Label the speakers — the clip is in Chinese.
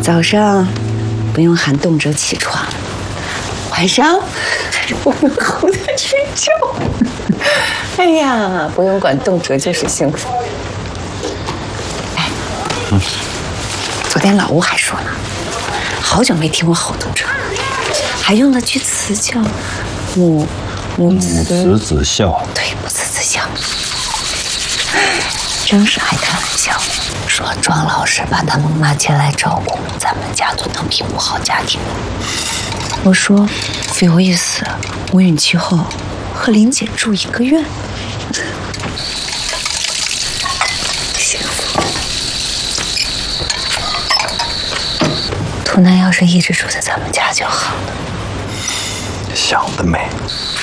Speaker 1: 早上不用喊动辄起床，晚上我们哄他睡觉。哎呀，不用管动辄就是幸福。哎，昨天老吴还说呢，好久没听我吼动辄，还用了句词叫“母慈
Speaker 2: 子孝”。
Speaker 1: 对，母慈子孝。真是爱开玩笑，说庄老师把他们妈接来照顾，咱们家就能评不好家庭。我说非有意思，我孕期后和林姐住一个院。幸福。图南要是一直住在咱们家就好了。
Speaker 2: 想得美。